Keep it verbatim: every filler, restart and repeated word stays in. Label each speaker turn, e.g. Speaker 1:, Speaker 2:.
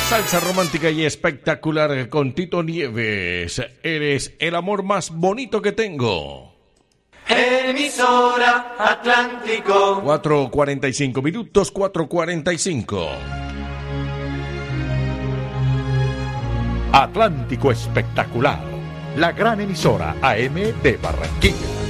Speaker 1: Salsa romántica y espectacular con Tito Nieves. Eres el amor más bonito que tengo.
Speaker 2: Emisora Atlántico.
Speaker 1: cuatro cuarenta y cinco minutos, cuatro cuarenta y cinco.
Speaker 3: Atlántico Espectacular, la gran emisora A M de Barranquilla.